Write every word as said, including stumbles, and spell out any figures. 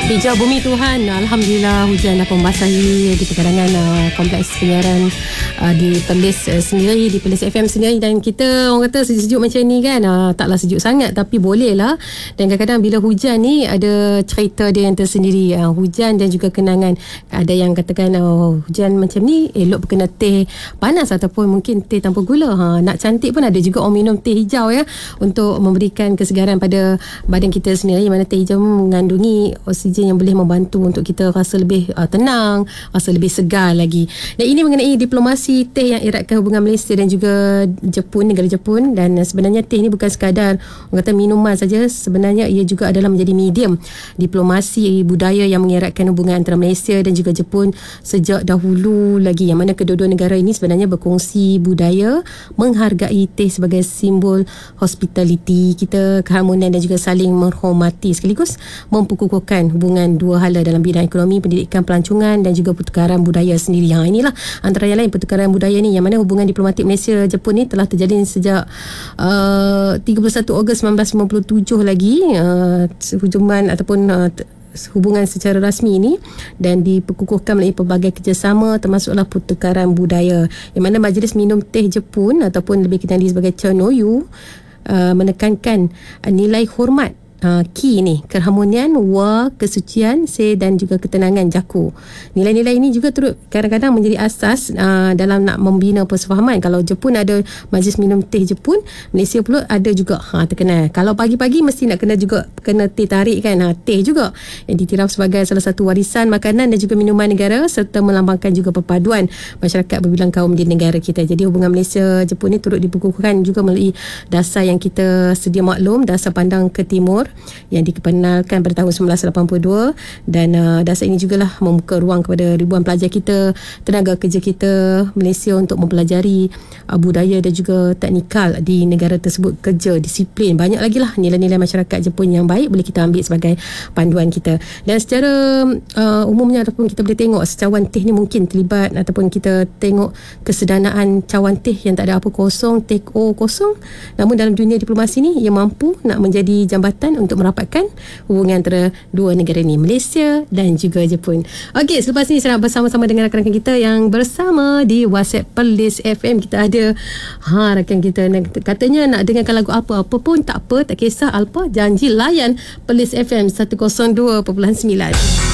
Hijau bumi Tuhan, Alhamdulillah hujan dah membasahi di pekarangan uh, kompleks penyiaran uh, di Perlis uh, sendiri, di Perlis F M sendiri. Dan kita orang kata sejuk-sejuk macam ni kan, uh, taklah sejuk sangat tapi boleh lah. Dan kadang-kadang bila hujan ni ada cerita dia yang tersendiri, uh, hujan dan juga kenangan. Ada yang katakan uh, hujan macam ni elok berkena teh panas ataupun mungkin teh tanpa gula. Ha, nak cantik pun ada juga orang minum teh hijau ya, untuk memberikan kesegaran pada badan kita sendiri. Mana teh hijau mengandungi oksigen yang boleh membantu untuk kita rasa lebih uh, tenang, rasa lebih segar lagi. Dan ini mengenai diplomasi teh yang eratkan hubungan Malaysia dan juga Jepun, negara Jepun. Dan sebenarnya teh ini bukan sekadar orang kata minuman saja, sebenarnya ia juga adalah menjadi medium diplomasi budaya yang mengeratkan hubungan antara Malaysia dan juga Jepun sejak dahulu lagi, yang mana kedua-dua negara ini sebenarnya berkongsi budaya menghargai teh sebagai simbol hospitality kita, keharmonian dan juga saling menghormati, sekaligus memperkukuhkan hubungan dua hala dalam bidang ekonomi, pendidikan, pelancongan dan juga pertukaran budaya sendiri. Ha, inilah antara yang lain pertukaran budaya ni, yang mana hubungan diplomatik Malaysia Jepun ni telah terjalin sejak uh, tiga puluh satu Ogos sembilan belas lima puluh tujuh lagi, uh, hubungan ataupun uh, hubungan secara rasmi ini, dan diperkukuhkan melalui pelbagai kerjasama termasuklah pertukaran budaya, yang mana Majlis Minum Teh Jepun ataupun lebih dikenali sebagai Chonoyu uh, menekankan uh, nilai hormat, Uh, ki ni, keharmonian, wa, kesucian, se dan juga ketenangan, jaku. Nilai-nilai ini juga turut kadang-kadang menjadi asas uh, dalam nak membina persefahaman. Kalau Jepun ada majlis minum teh Jepun, Malaysia pula ada juga ha, terkenal. Kalau pagi-pagi mesti nak kena juga kena teh tarik kan, ha, teh juga yang ditiraf sebagai salah satu warisan makanan dan juga minuman negara, serta melambangkan juga perpaduan masyarakat berbilang kaum di negara kita. Jadi hubungan Malaysia Jepun ni turut diperkukuhkan juga melalui dasar yang kita sedia maklum, dasar pandang ke timur yang dikenalkan pada tahun sembilan belas lapan puluh dua, dan uh, dasar ini jugalah membuka ruang kepada ribuan pelajar kita, tenaga kerja kita Malaysia untuk mempelajari uh, budaya dan juga teknikal di negara tersebut, kerja, disiplin, banyak lagi lah nilai-nilai masyarakat Jepun yang baik boleh kita ambil sebagai panduan kita. Dan secara uh, umumnya ataupun kita boleh tengok secawan teh ni mungkin terlibat, ataupun kita tengok kesederhanaan cawan teh yang tak ada apa, kosong, take o kosong, namun dalam dunia diplomasi ni ia mampu nak menjadi jambatan untuk merapatkan hubungan antara dua negara ni, Malaysia dan juga Jepun. Okey, selepas ni saya nak bersama-sama dengan rakan-rakan kita yang bersama di WhatsApp Perlis F M. Kita ada ha, rakan kita katanya nak dengarkan lagu apa, apa pun tak apa, tak kisah, Alpa janji layan Perlis F M seratus dua perpuluhan sembilan.